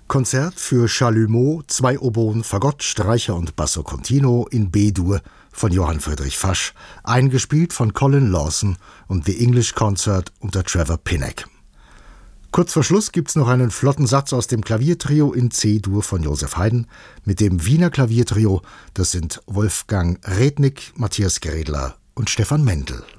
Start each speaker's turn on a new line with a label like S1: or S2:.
S1: Konzert für Chalumeau, 2 Oboen, Fagott, Streicher und Basso Continuo in B-Dur von Johann Friedrich Fasch, eingespielt von Colin Lawson und The English Concert unter Trevor Pinnock. Kurz vor Schluss gibt's noch einen flotten Satz aus dem Klaviertrio in C-Dur von Joseph Haydn mit dem Wiener Klaviertrio. Das sind Wolfgang Rednick, Matthias Grädler und Stefan Mendel.